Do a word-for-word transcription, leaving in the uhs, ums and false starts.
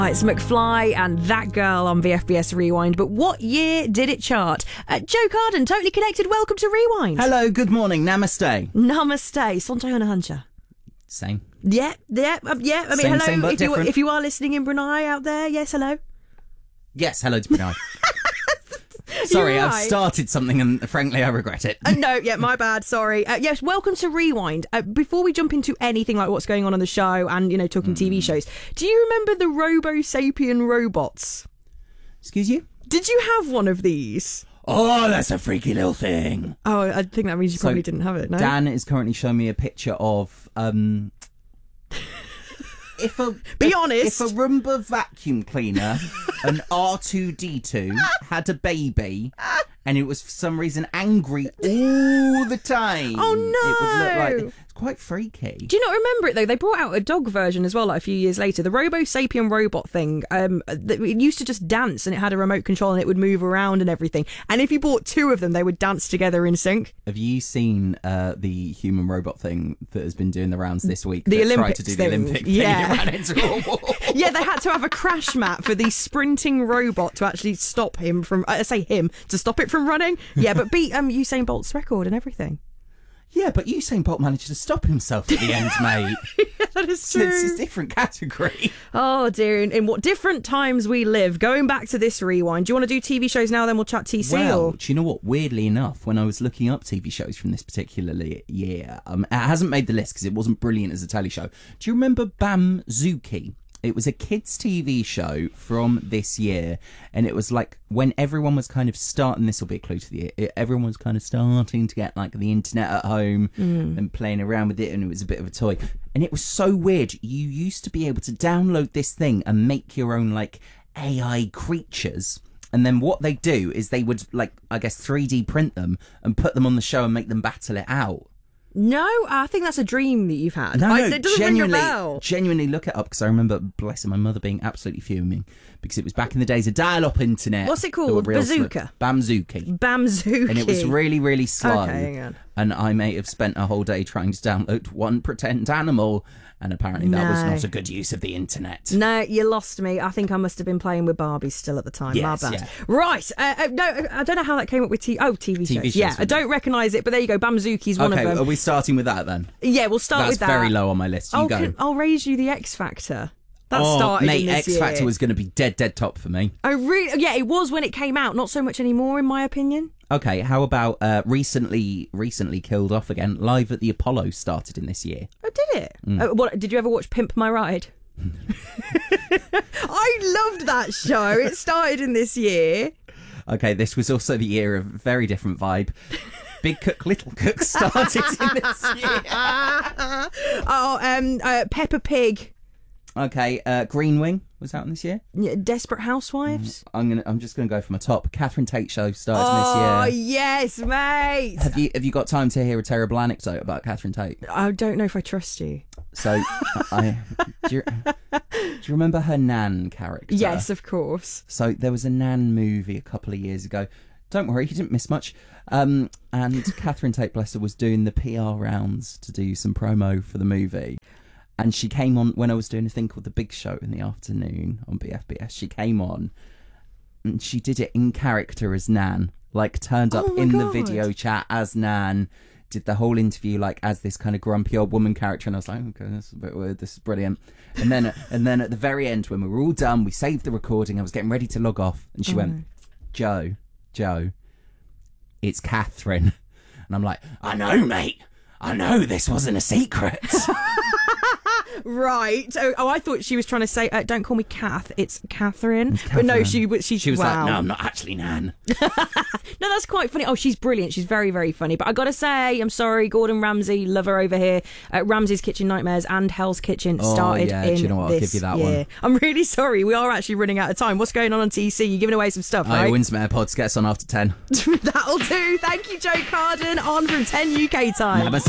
It's McFly and That Girl on V F B S Rewind. But what year did it chart? Uh, Joe Carden, Totally Connected, welcome to Rewind. Hello, good morning, namaste. Namaste, Sontayona Huncha. Same. Yeah, yeah, um, yeah. I mean, Same, hello, same, but if, you, different. if you are listening in Brunei out there, yes, hello. Yes, hello to Brunei. Sorry, You're I've right. started something and frankly I regret it. Uh, no, yeah, my bad, sorry. Uh, yes, welcome to Rewind. Uh, before we jump into anything like what's going on on the show and, you know, talking mm. T V shows, do you remember the Robo Sapien robots? Excuse you? Did you have one of these? Oh, that's a freaky little thing. Oh, I think that means you So, probably didn't have it, no? Dan is currently showing me a picture of... um. If a Be if, honest. If a Roomba vacuum cleaner, an R two D two, had a baby and it was for some reason angry all the time. Oh no! It would look like it's quite freaky. Do you not remember it though? They brought out a dog version as well, like a few years later. The Robo Sapien robot thing. Um, it used to just dance and it had a remote control and it would move around and everything. And if you bought two of them, they would dance together in sync. Have you seen uh, the human robot thing that has been doing the rounds this week? The that Olympics tried to do thing. the Olympic thing Yeah. and it ran into a wall. Yeah, they had to have a crash mat for the sprinting robot to actually stop him from. I say him to stop it from running. Yeah, but beat um Usain Bolt's record and everything. Yeah, but Usain Bolt managed to stop himself at the end, mate. Yeah, that is So true. it's a different category. Oh dear, in, in what different times we live. Going back to this rewind, do you want to do T V shows now? Then we'll chat T C. Well, or? do you know what? Weirdly enough, when I was looking up T V shows from this particular year, um, it hasn't made the list because it wasn't brilliant as a telly show. Do you remember Bamzuki? It was a kids' T V show from this year, and it was like when everyone was kind of starting. This will be a clue to the year. It, everyone was kind of starting to get like the internet at home mm. and playing around with it, and it was a bit of a toy. And it was so weird. You used to be able to download this thing and make your own like A I creatures. And then what they do is they would like, I guess, three D print them and put them on the show and make them battle it out. No, I think that's a dream that you've had. No, I, no, it doesn't genuinely, ring a bell. genuinely look it up because I remember, blessing my mother being absolutely fuming because it was back in the days of dial-up internet. What's it called? Bazooka? Bamzuki. Bamzuki. And it was really, really slow. Okay, hang on. And I may have spent a whole day trying to download one pretend animal, and apparently that No. was not a good use of the internet. No, you lost me. I think I must have been playing with Barbies still at the time. Yes, My bad. yeah. Right. Uh, uh, no, I don't know how that came up with T V. Oh, T V, T V shows. shows, Yeah, I wasn't don't recognise it, but there you go. Bamzuki's one Okay, of them. are we starting with that then? Yeah, we'll start That's with that. very low on my list. You I'll, go. can, I'll raise you the X Factor. That oh, started mate, in this X year. Factor was going to be dead, dead top for me. Oh, really? Yeah, it was when it came out. Not so much anymore, in my opinion. Okay, how about uh, recently recently killed off again? Live at the Apollo started in this year. Oh, did it? Mm. Uh, what? Did you ever watch Pimp My Ride? I loved that show. It started in this year. Okay, this was also the year of very different vibe. Big Cook, Little Cook started in this year. Oh, um, uh, Peppa Pig. Okay, uh, Green Wing was out in this year. Yeah, Desperate Housewives. I'm gonna. I'm just gonna go for my top. Catherine Tate show started Oh, in this year. yes, mate. Have you Have you got time to hear a terrible anecdote about Catherine Tate? I don't know if I trust you. So, I do you, do you remember her Nan character? Yes, of course. So there was a Nan movie a couple of years ago. Don't worry, you didn't miss much. Um, and Catherine Tate, bless her, was doing the P R rounds to do some promo for the movie. And she came on when I was doing a thing called The Big Show in the afternoon on B F B S. She came on and she did it in character as Nan. Like, turned up Oh my in the God. video chat as Nan. Did the whole interview like as this kind of grumpy old woman character, and I was like, okay, that's a bit weird. This is brilliant. And then, and then at the very end, when we were all done, we saved the recording. I was getting ready to log off, and she Oh, went, no. "Joe, Joe, it's Catherine." And I'm like, "I know, mate. I know this wasn't a secret." Right. Oh, oh, I thought she was trying to say, uh, don't call me Kath, it's Catherine. It's But no, Catherine. she, was- she, She was wow. like, "No, I'm not actually Nan." No, that's quite funny. Oh, she's brilliant. She's very, very funny. But I got to say, I'm sorry, Gordon Ramsay, love her over here. Uh, Ramsay's Kitchen Nightmares and Hell's Kitchen Oh, started yeah, in do you know what? I'll this give you that year. one. I'm really sorry. We are actually running out of time. What's going on on T C? You're giving away some stuff, I right? win some AirPods. Get us on after ten. That'll do. Thank you, Joe Carden, on from ten U K time. Namaste.